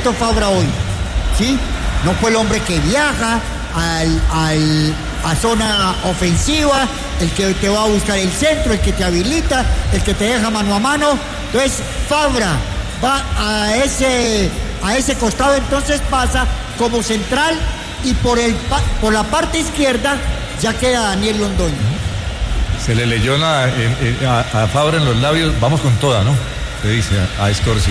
Renato Fabra hoy, ¿sí? No fue el hombre que viaja a zona ofensiva, el que te va a buscar el centro, el que te habilita, el que te deja mano a mano. Entonces Fabra va a ese costado, entonces pasa como central y por la parte izquierda ya queda Daniel Londoño. Se le leyó a Fabra en los labios, vamos con toda, ¿no? Se dice a Escorcia.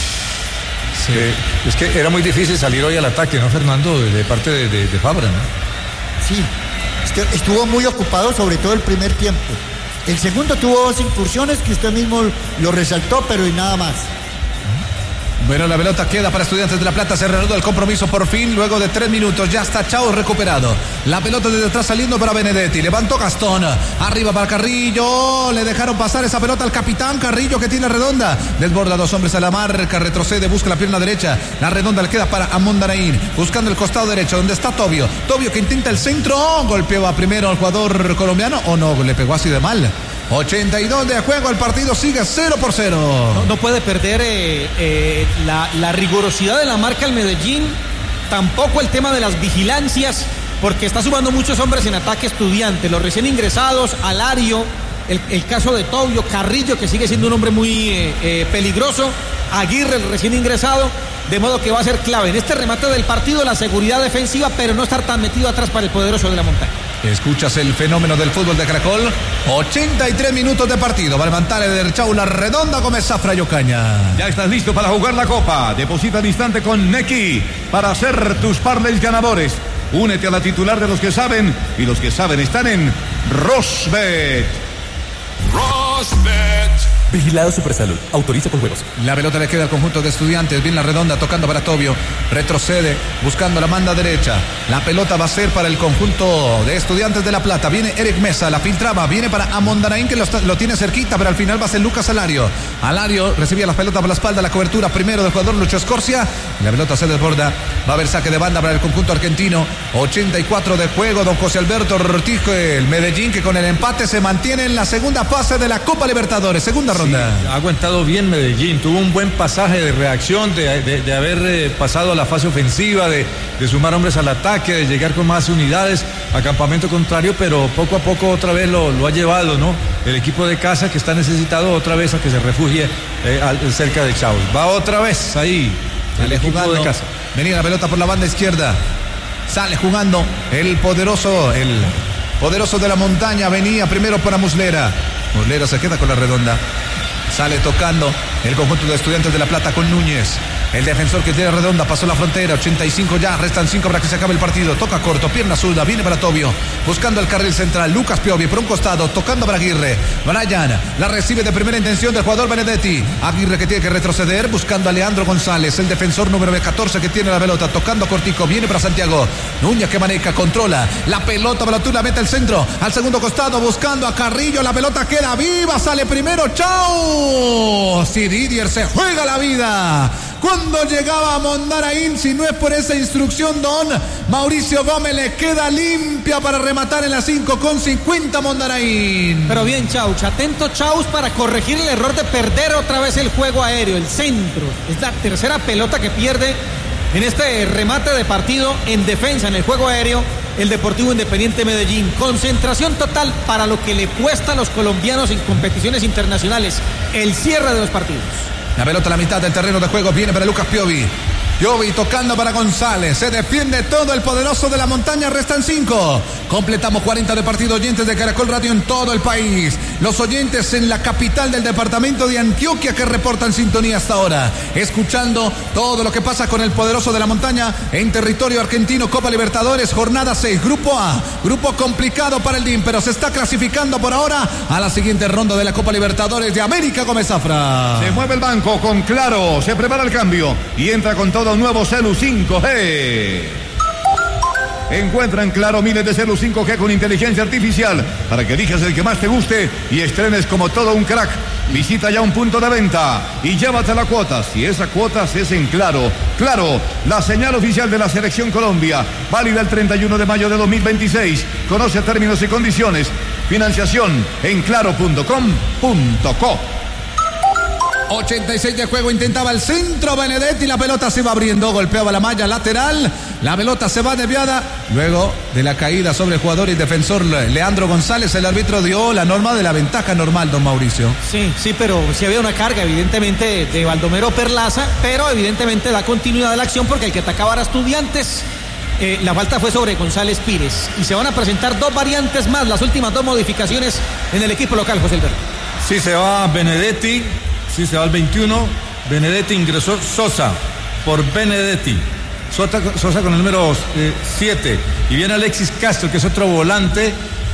Sí. Es que era muy difícil salir hoy al ataque, ¿no, Fernando? De parte de Fabra, ¿no? Sí, estuvo muy ocupado, sobre todo el primer tiempo. El segundo tuvo 2 incursiones que usted mismo lo resaltó, pero y nada más. Bueno, la pelota queda para Estudiantes de La Plata. Se reanuda el compromiso por fin. Luego de 3 minutos ya está Chao recuperado. La pelota desde atrás saliendo para Benedetti. Levantó Gastón. Arriba para Carrillo. Le dejaron pasar esa pelota al capitán Carrillo, que tiene redonda. Desborda 2 hombres a la marca. Retrocede, busca la pierna derecha. La redonda le queda para Amondaraín. Buscando el costado derecho donde está Tobio. Tobio que intenta el centro. Golpeaba primero al jugador colombiano. ¿O no? Le pegó así de mal. 82 de juego, el partido sigue 0-0. No puede perder la rigurosidad de la marca el Medellín, tampoco el tema de las vigilancias, porque está sumando muchos hombres en ataque Estudiante, los recién ingresados, Alario, el caso de Tobio, Carrillo, que sigue siendo un hombre muy peligroso, Aguirre, el recién ingresado, de modo que va a ser clave en este remate del partido la seguridad defensiva, pero no estar tan metido atrás para el poderoso de la montaña. Escuchas el fenómeno del fútbol de Caracol. 83 minutos de partido. Va a levantar el Chau la redonda Gómez Zafra y Ocaña. Ya estás listo para jugar la Copa. Deposita al instante con Nequi para hacer tus parlays ganadores. Únete a la titular de los que saben, y los que saben están en Rosbet. Rosbet. Vigilado Supersalud. Autoriza con juegos. La pelota le queda al conjunto de Estudiantes. Bien la redonda tocando para Tobio. Retrocede buscando la banda derecha. La pelota va a ser para el conjunto de Estudiantes de La Plata. Viene Eric Mesa. La filtraba. Viene para Amondaraín, que lo tiene cerquita, pero al final va a ser Lucas Alario. Alario recibía la pelota por la espalda. La cobertura primero del jugador Lucho Escorcia. La pelota se desborda. Va a haber saque de banda para el conjunto argentino. 84 de juego. Don José Alberto Ortiz, el Medellín, que con el empate se mantiene en la segunda fase de la Copa Libertadores. Segunda ronda. Sí, ha aguantado bien Medellín, tuvo un buen pasaje de reacción, de haber pasado a la fase ofensiva, de sumar hombres al ataque, de llegar con más unidades a campamento contrario, pero poco a poco otra vez lo ha llevado, ¿no? El equipo de casa, que está necesitado otra vez a que se refugie cerca de Chao. Va otra vez ahí el equipo jugando de casa. Venía la pelota por la banda izquierda. Sale jugando el poderoso de la montaña. Venía primero para Muslera. Muslera se queda con la redonda. Sale tocando el conjunto de Estudiantes de La Plata con Núñez. El defensor que tiene redonda pasó la frontera. 85 ya, restan 5 para que se acabe el partido. Toca corto, pierna zurda, viene para Tobio. Buscando el carril central, Lucas Piovi por un costado, tocando para Aguirre. Brian la recibe de primera intención del jugador Benedetti. Aguirre que tiene que retroceder, buscando a Leandro González, el defensor número 14 que tiene la pelota. Tocando cortico, viene para Santiago. Núñez que maneja, controla la pelota, la mete al centro, al segundo costado, buscando a Carrillo. La pelota queda viva, sale primero Chao. Si Didier se juega la vida. Cuando llegaba a Mondaraín, si no es por esa instrucción, don Mauricio Gómez, le queda limpia para rematar en la 5:50 Mondaraín. Pero bien, Chaux, atento Chaux para corregir el error de perder otra vez el juego aéreo, el centro. Es la tercera pelota que pierde en este remate de partido en defensa, en el juego aéreo, el Deportivo Independiente Medellín. Concentración total para lo que le cuesta a los colombianos en competiciones internacionales, el cierre de los partidos. La pelota a la mitad del terreno de juego viene para Lucas Piovi. Piovi tocando para González. Se defiende todo el poderoso de la montaña. Restan 5. Completamos 40 de partido. Oyentes de Caracol Radio en todo el país. Los oyentes en la capital del departamento de Antioquia que reportan sintonía hasta ahora. Escuchando todo lo que pasa con el poderoso de la montaña en territorio argentino. Copa Libertadores, jornada 6. Grupo A. Grupo complicado para el DIM, pero se está clasificando por ahora a la siguiente ronda de la Copa Libertadores de América. Gómez Zafra. Se mueve el banco con Claro. Se prepara el cambio y entra con todo un nuevo Celu 5G. Encuentra en Claro miles de Celu 5G con inteligencia artificial para que elijas el que más te guste y estrenes como todo un crack. Visita ya un punto de venta y llévate la cuota. Si esa cuota es en Claro. Claro, la señal oficial de la Selección Colombia. Válida el 31 de mayo de 2026. Conoce términos y condiciones. Financiación en claro.com.co. 86 de juego, intentaba el centro Benedetti, la pelota se va abriendo, golpeaba la malla lateral, la pelota se va desviada, luego de la caída sobre el jugador y defensor Leandro González, el árbitro dio la norma de la ventaja normal, don Mauricio. Sí, pero sí había una carga evidentemente de Baldomero Perlaza, pero evidentemente da continuidad a la acción porque el que atacaba era Estudiantes. La falta fue sobre González Pires y se van a presentar 2 variantes más, las últimas 2 modificaciones en el equipo local, José Alberto. Sí, se va Benedetti, sí, se va al 21. Benedetti, ingresó Sosa por Benedetti. Sosa con el número 7. Y viene Alexis Castro, que es otro volante.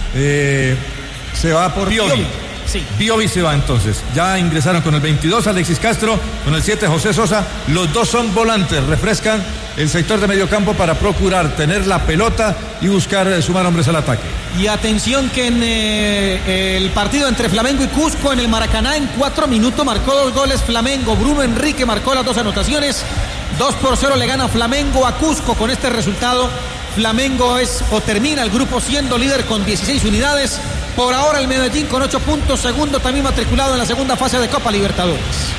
Se va por Piovi. Sí. Piovi se va entonces. Ya ingresaron con el 22 Alexis Castro, con el 7 José Sosa. Los dos son volantes, refrescan el sector de medio campo para procurar tener la pelota y buscar sumar hombres al ataque. Y atención que en el partido entre Flamengo y Cusco en el Maracaná en 4 minutos marcó 2 goles Flamengo. Bruno Enrique marcó las 2 anotaciones. 2-0 le gana Flamengo a Cusco. Con este resultado Flamengo termina el grupo siendo líder con 16 unidades. Por ahora el Medellín con 8 puntos, segundo también matriculado en la segunda fase de Copa Libertadores.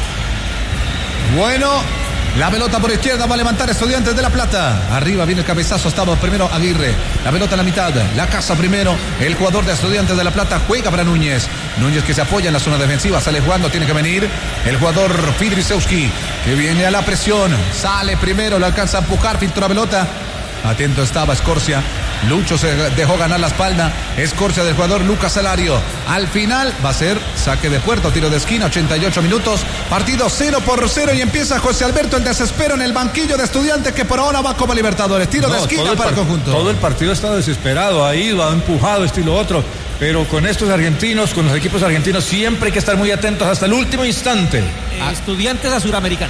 Bueno, la pelota por izquierda va a levantar Estudiantes de La Plata. Arriba viene el cabezazo, estaba primero Aguirre. La pelota en la mitad, la casa primero. El jugador de Estudiantes de La Plata juega para Núñez. Núñez que se apoya en la zona defensiva, sale jugando, tiene que venir el jugador Fidrisewski, que viene a la presión. Sale primero, lo alcanza a empujar, filtró la pelota. Atento estaba Escorcia. Lucho se dejó ganar la espalda. Escorcia del jugador Lucas Salario. Al final va a ser saque de puerta, tiro de esquina, 88 minutos. Partido 0-0 y empieza José Alberto el desespero en el banquillo de Estudiantes que por ahora va a Copa Libertadores. Tiro de esquina para el conjunto. Todo el partido está desesperado, ha ido, ha empujado esto y lo otro. Pero con estos argentinos, con los equipos argentinos, siempre hay que estar muy atentos hasta el último instante. Estudiantes a Suramericana.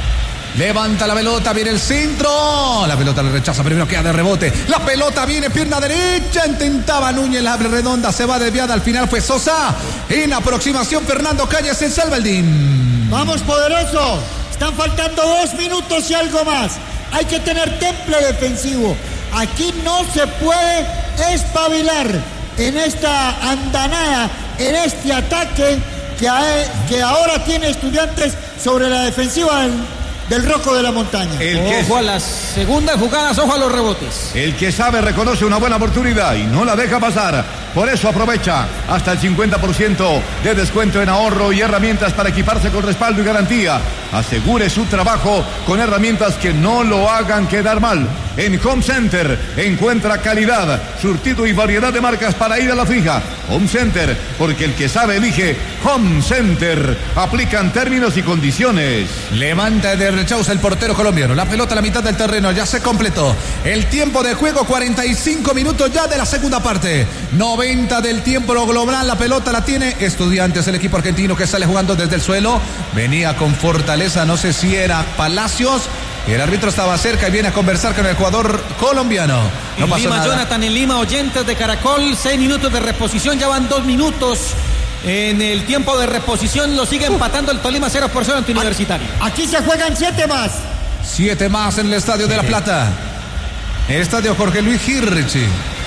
Levanta la pelota, viene el centro. La pelota le rechaza, primero queda de rebote. La pelota viene, pierna derecha. Intentaba Núñez, la redonda se va desviada. Al final fue Sosa. En aproximación, Fernando Calles en Salvaldín. Vamos, poderoso. Están faltando 2 minutos y algo más. Hay que tener temple defensivo. Aquí no se puede espabilar en esta andanada, en este ataque que ahora tiene Estudiantes sobre la defensiva del Rojo de la Montaña. Ojo a las segundas jugadas, ojo a los rebotes. El que sabe reconoce una buena oportunidad y no la deja pasar. Por eso aprovecha hasta el 50% de descuento en ahorro y herramientas para equiparse con respaldo y garantía. Asegure su trabajo con herramientas que no lo hagan quedar mal. En Home Center encuentra calidad, surtido y variedad de marcas para ir a la fija. Home Center, porque el que sabe elige. Home Center. Aplican términos y condiciones. Levanta de rechazo el portero colombiano. La pelota a la mitad del terreno, ya se completó. El tiempo de juego, 45 minutos ya de la segunda parte. 90 del tiempo global, la pelota la tiene Estudiantes, el equipo argentino que sale jugando desde el suelo. Venía con fortaleza, no sé si era Palacios. El árbitro estaba cerca y viene a conversar con el jugador colombiano. No en pasó Lima, nada. Jonathan, en Lima, oyentes de Caracol, 6 minutos de reposición, ya van 2 minutos. En el tiempo de reposición lo sigue empatando el Tolima 0-0 ante Universitario. Aquí se juegan 7 más. 7 más en el Estadio de La Plata. El estadio Jorge Luis Hirchi.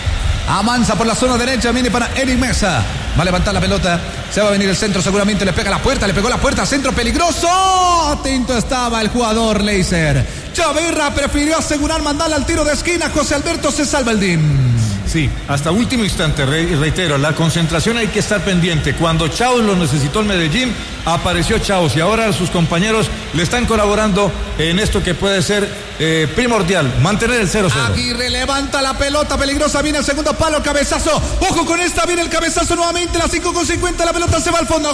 Avanza por la zona derecha, viene para Eric Mesa. Va a levantar la pelota. Se va a venir el centro, seguramente le pega la puerta, le pegó la puerta, centro peligroso. Atento estaba el jugador Leiser. Chaverra prefirió asegurar, mandarle al tiro de esquina. José Alberto se salva el DIM. Sí, hasta último instante, reitero, la concentración hay que estar pendiente. Cuando Chaos lo necesitó el Medellín, apareció Chaos y ahora sus compañeros le están colaborando en esto que puede ser primordial, mantener el 0-0. Aguirre levanta la pelota peligrosa, viene el segundo palo, cabezazo. Ojo con esta, viene el cabezazo nuevamente, la 5:50, la pelota se va al fondo.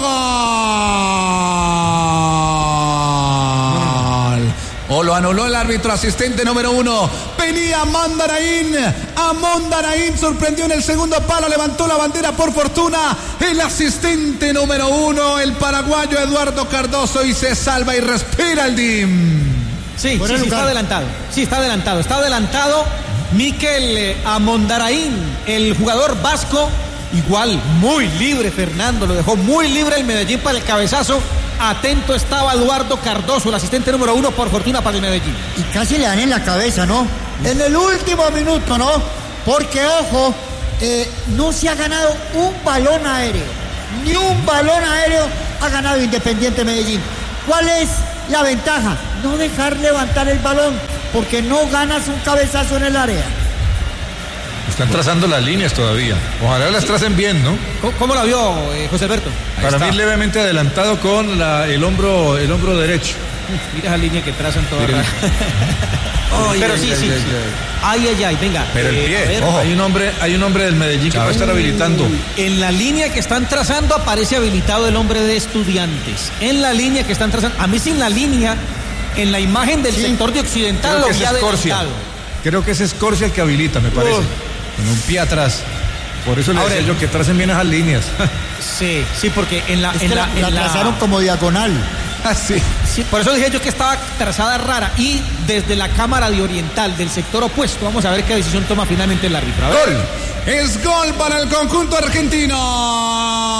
Gol. O lo anuló el árbitro asistente número 1. Venía Mondaraín sorprendió en el segundo palo, levantó la bandera por fortuna. El asistente número 1, el paraguayo Eduardo Cardoso, y se salva y respira el DIM. Sí, está adelantado. Sí, está adelantado. Mikel Mondaraín, el jugador vasco, igual, muy libre, Fernando, lo dejó muy libre el Medellín para el cabezazo. Atento estaba Eduardo Cardoso, el asistente número 1, por fortuna para el Medellín. Y casi le dan en la cabeza, ¿no? En el último minuto, ¿no? Porque, ojo, no se ha ganado un balón aéreo. Ni un balón aéreo ha ganado Independiente Medellín. ¿Cuál es la ventaja? No dejar levantar el balón, porque no ganas un cabezazo en el área. Están trazando las líneas todavía. Ojalá las tracen bien, ¿no? ¿Cómo la vio, José Alberto? Para mí levemente adelantado con el hombro derecho. Mira esa línea que trazan toda rara. Pero sí. Ay, venga. Pero el pie, ojo. Hay un hombre del Medellín que va a estar habilitando. En la línea que están trazando aparece habilitado el hombre de Estudiantes. En la línea que están trazando. A mí sin la línea, en la imagen del sector de Occidental lo había adelantado. Creo que es Escorcia el que habilita, me parece. Con un pie atrás. Por eso le decía yo que tracen bien esas líneas. Sí, porque la trazaron como diagonal. Sí, por eso dije yo que estaba trazada rara. Y desde la cámara de Oriental, del sector opuesto, vamos a ver qué decisión toma finalmente el árbitro. ¡Gol! Es gol para el conjunto argentino.